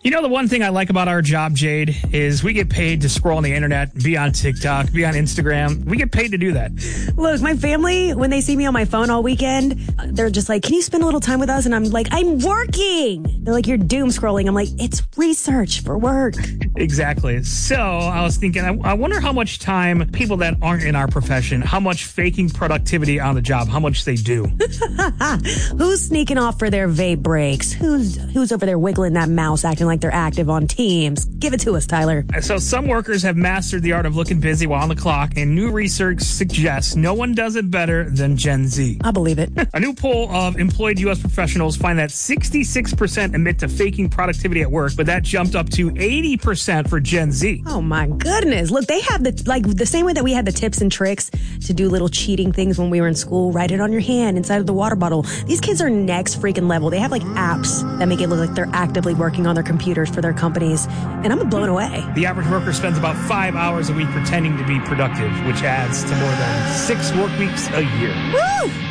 You know, the one thing I like about our job, Jade, is we get paid to scroll on the internet, be on TikTok, be on Instagram. We get paid to do that. Look, my family, when they see me on my phone all weekend, they're just like, can you spend a little time with us? And I'm like, I'm working. They're like, you're doom scrolling. I'm like, it's research for work. Exactly. So I was thinking, I wonder how much time people that aren't in our profession, how much faking productivity on the job, how much they do. Who's sneaking off for their vape breaks? Who's over there wiggling that mouse, acting like they're active on Teams? Give it to us, Tyler. So some workers have mastered the art of looking busy while on the clock, and new research suggests no one does it better than Gen Z. I believe it. A new poll of employed U.S. professionals find that 66% admit to faking productivity at work, but that jumped up to 80% for Gen Z. Oh my goodness. Look, they have the same way that we had the tips and tricks to do little cheating things when we were in school. Write it on your hand inside of the water bottle. These kids are next freaking level. They have like apps that make it look like they're actively working on their computers for their companies. And I'm blown away. The average worker spends about 5 hours a week pretending to be productive, which adds to more than 6 work weeks a year. Woo!